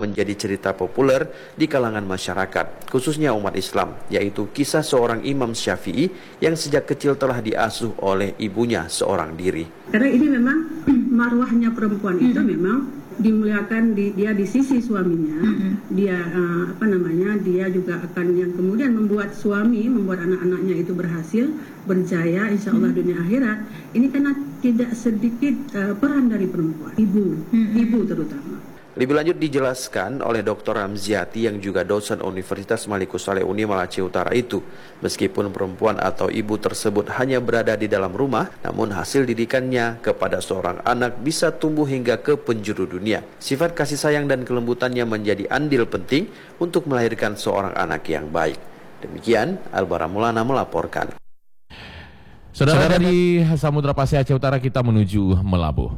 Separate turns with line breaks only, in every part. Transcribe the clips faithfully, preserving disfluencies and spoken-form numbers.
menjadi cerita populer di kalangan masyarakat, khususnya umat Islam, yaitu kisah seorang Imam Syafi'i yang sejak kecil telah diasuh oleh ibunya seorang diri.
Karena ini memang marwahnya perempuan itu memang dimuliakan di, dia di sisi suaminya, mm-hmm. dia uh, apa namanya dia juga akan yang kemudian membuat suami, membuat anak-anaknya itu berhasil, berjaya, insya Allah mm-hmm. dunia akhirat. Ini karena tidak sedikit uh, peran dari perempuan, ibu, mm-hmm. ibu terutama.
Lebih lanjut dijelaskan oleh Doktor Ramziati yang juga dosen Universitas Malikus Saleh Unim Aceh Utara itu, meskipun perempuan atau ibu tersebut hanya berada di dalam rumah, namun hasil didikannya kepada seorang anak bisa tumbuh hingga ke penjuru dunia. Sifat kasih sayang dan kelembutannya menjadi andil penting untuk melahirkan seorang anak yang baik. Demikian, Albara Mulana melaporkan.
Saudara, dari Samudra Pasir Aceh Utara kita menuju Melabuh.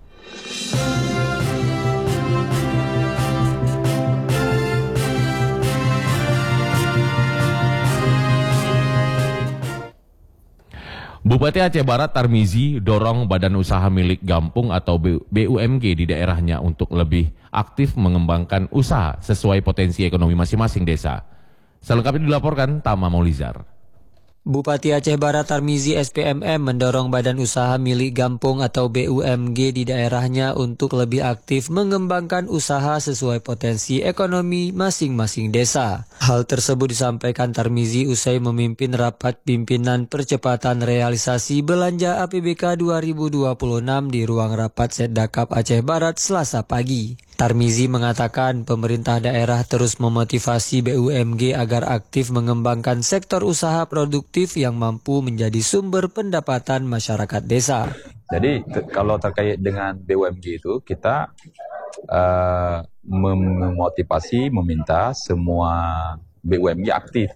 Bupati Aceh Barat Tarmizi dorong badan usaha milik Gampung atau B U M G di daerahnya untuk lebih aktif mengembangkan usaha sesuai potensi ekonomi masing-masing desa. Selengkapnya dilaporkan Tama Maulizar.
Bupati Aceh Barat Tarmizi S P M M mendorong badan usaha milik Gampung atau B U M G di daerahnya untuk lebih aktif mengembangkan usaha sesuai potensi ekonomi masing-masing desa. Hal tersebut disampaikan Tarmizi usai memimpin rapat pimpinan percepatan realisasi belanja A P B K dua ribu dua puluh enam di ruang rapat Setdakap Aceh Barat Selasa pagi. Tarmizi mengatakan pemerintah daerah terus memotivasi B U M G agar aktif mengembangkan sektor usaha produktif yang mampu menjadi sumber pendapatan masyarakat desa.
Jadi kalau terkait dengan B U M G itu kita uh, memotivasi, meminta semua B U M G aktif.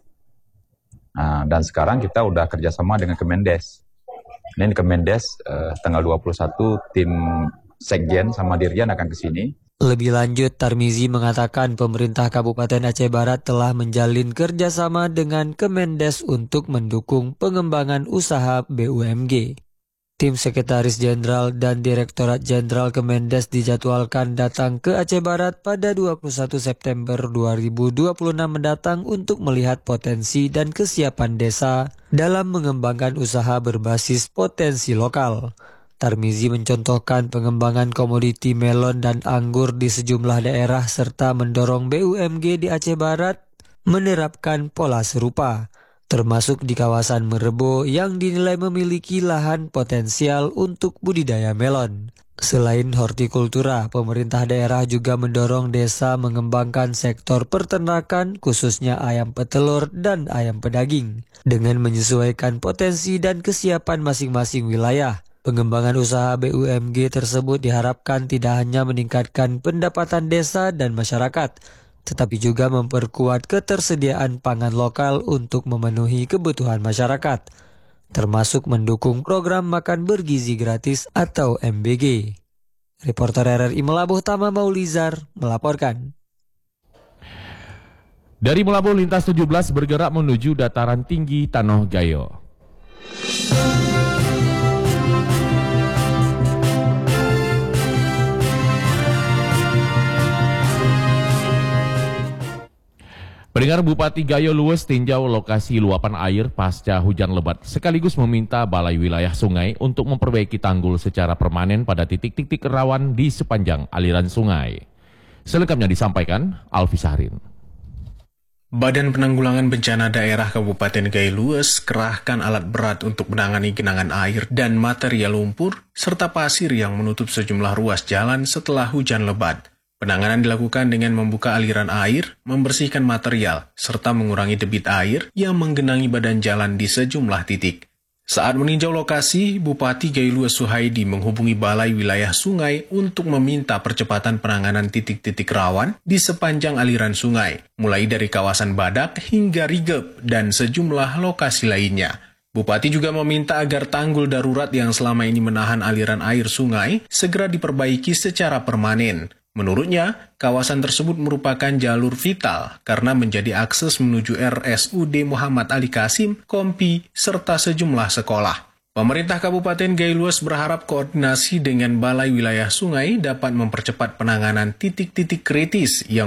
Nah, dan sekarang kita udah kerjasama dengan Kemendes. Ini Kemendes uh, tanggal dua puluh satu tim Sekjen sama Dirjen akan ke sini.
Lebih lanjut, Tarmizi mengatakan pemerintah Kabupaten Aceh Barat telah menjalin kerjasama dengan Kemendes untuk mendukung pengembangan usaha B U M G. Tim Sekretaris Jenderal dan Direktorat Jenderal Kemendes dijadwalkan datang ke Aceh Barat pada dua puluh satu September dua ribu dua puluh enam mendatang untuk melihat potensi dan kesiapan desa dalam mengembangkan usaha berbasis potensi lokal. Tarmizi mencontohkan pengembangan komoditi melon dan anggur di sejumlah daerah serta mendorong B U M G di Aceh Barat menerapkan pola serupa, termasuk di kawasan Merebo yang dinilai memiliki lahan potensial untuk budidaya melon. Selain hortikultura, pemerintah daerah juga mendorong desa mengembangkan sektor peternakan khususnya ayam petelur dan ayam pedaging dengan menyesuaikan potensi dan kesiapan masing-masing wilayah. Pengembangan usaha B U M G tersebut diharapkan tidak hanya meningkatkan pendapatan desa dan masyarakat, tetapi juga memperkuat ketersediaan pangan lokal untuk memenuhi kebutuhan masyarakat, termasuk mendukung program makan bergizi gratis atau M B G. Reporter R R I Melabuh Tama Maulizar melaporkan.
Dari Melabuh, lintas tujuh belas bergerak menuju dataran tinggi Tanoh Gayo. Pendengar, Bupati Gayo luwes tinjau lokasi luapan air pasca hujan lebat sekaligus meminta Balai Wilayah Sungai untuk memperbaiki tanggul secara permanen pada titik-titik rawan di sepanjang aliran sungai. Selengkapnya disampaikan Alfi Sahrin.
Badan Penanggulangan Bencana Daerah Kabupaten Gayo luwes kerahkan alat berat untuk menangani genangan air dan material lumpur serta pasir yang menutup sejumlah ruas jalan setelah hujan lebat. Penanganan dilakukan dengan membuka aliran air, membersihkan material, serta mengurangi debit air yang menggenangi badan jalan di sejumlah titik. Saat meninjau lokasi, Bupati Gayo luwes Suhaidi menghubungi Balai Wilayah Sungai untuk meminta percepatan penanganan titik-titik rawan di sepanjang aliran sungai, mulai dari kawasan Badak hingga Rigep dan sejumlah lokasi lainnya. Bupati juga meminta agar tanggul darurat yang selama ini menahan aliran air sungai segera diperbaiki secara permanen. Menurutnya, kawasan tersebut merupakan jalur vital karena menjadi akses menuju R S U D Muhammad Ali Kasim, Kompi, serta sejumlah sekolah. Pemerintah Kabupaten Gayo luwes berharap koordinasi dengan Balai Wilayah Sungai dapat mempercepat penanganan titik-titik kritis yang